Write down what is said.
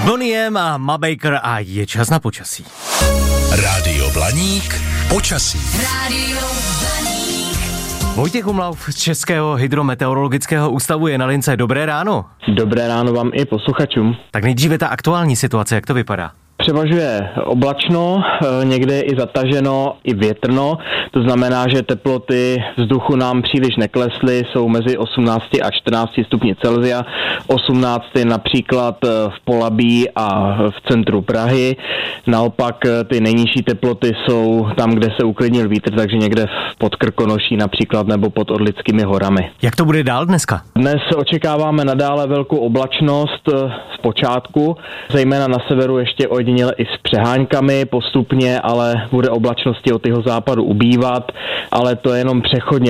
Bonnie M a Ma Baker a je čas na počasí. Rádio Blaník počasí. Rádio Blaník. Vojtěch Umlauf z Českého hydrometeorologického ústavu je na lince. Dobré ráno. Dobré ráno vám i posluchačům. Tak nejdříve ta aktuální situace, jak to vypadá? Převažuje oblačno, někde je i zataženo, i větrno, to znamená, že teploty vzduchu nám příliš neklesly, jsou mezi 18 a 14 stupni Celsia, 18 například v Polabí a v centru Prahy, naopak ty nejnižší teploty jsou tam, kde se uklidnil vítr, takže někde pod Krkonoší například nebo pod Orlickými horami. Jak to bude dál dneska? Dnes očekáváme nadále velkou oblačnost v počátku, zejména na severu ještě ojediněle i s přeháňkami postupně, ale bude oblačnosti od jeho západu ubývat, ale to je jenom přechodně.